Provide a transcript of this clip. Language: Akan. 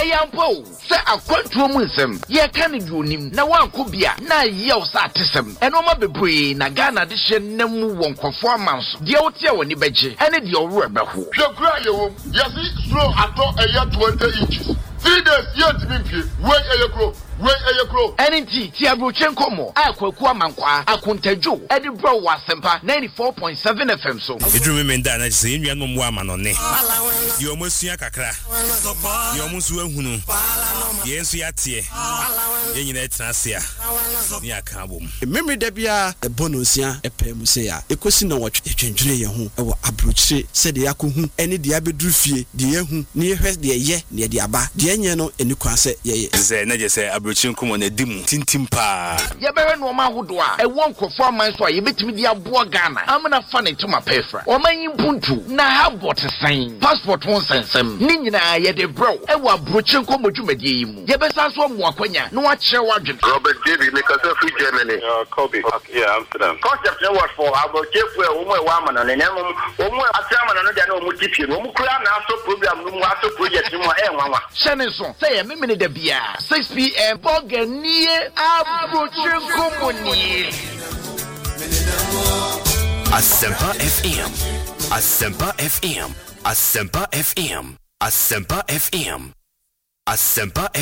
Ayampo, say a quantum ye can do him. Now one could be a na yell satism. And Oma Bebre, Nagana Dishan Nemu won't performance. The Otia when you beji, and it your rubber. Your grayo, yes, slow at all a year 20 inches. 3 days yet to be wait a crow. Wait a crow. NT Tiabrochenko mo. Aqua Mankwa, Akuntejo, Edinburgh was Sempa 94.7 FM. So you remember that I say you no woman on ne. You almost see a kakra. You almost went yes, yatie. Yenina Trasia. Nia Kabum. Memory debia a bonusia, a pemusea, a question of what you change your home, or abruche, said the Akuhu, any diabedrufie, the Yehu, near her, the ye, near the Abba, the Enyano, and you can say, ye, say, Abruchin come on a dim, tintimpa. Yaberan Woma Hudwa, a won't perform my soy, you bet me the Abua Ghana. I'm not funny to my pefra. Or my impuntu, na have what a sign. Passport won't send some. Nina, yet a bro, and what Bruchin come with you, Medium. Yabesas one Wakwanya, no what share wagon. Robert David, because of free Germany. Kobe. Yeah, Amsterdam. Concept network for about Jeffrey, woman, and then a chairman and no multitude. So program, no project, no Shannon, say a minute the beer. 6 p.m. Bogan near Abruchin Company. Asempa FM. Asempa FM. Asempa FM. Asempa FM. Asempa FM.